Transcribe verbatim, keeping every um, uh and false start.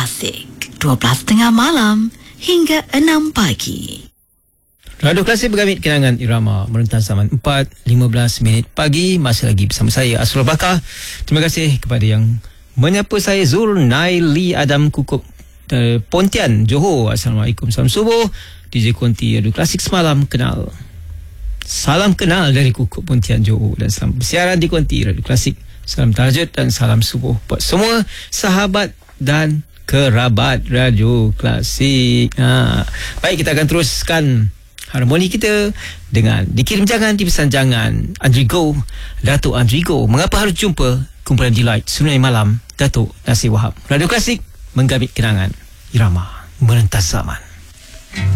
Klasik, dua belas tiga puluh malam hingga enam pagi. Radio Klasik bergamit kenangan irama merentas zaman empat lima belas minit pagi. Masih lagi bersama saya Asrul Bakar. Terima kasih kepada yang menyapa saya, Zul Naili Adam Kukup uh, Pontian Johor. Assalamualaikum, salam subuh. D J Konti Radio Klasik semalam kenal. Salam kenal dari Kukup Pontian Johor dan selamat bersiaran di Konti Radio Klasik. Salam tahajud dan salam subuh buat semua sahabat dan kerabat Radio Klasik. Ha. Baik, kita akan teruskan harmoni kita dengan Dikirim Jangan Dipesan Jangan, Andrigo, Datuk Andrigo. Mengapa harus jumpa? Kumpulan Delight Sungai Malam, Datuk Nasir Wahab. Radio Klasik menggamit kenangan irama merentas zaman.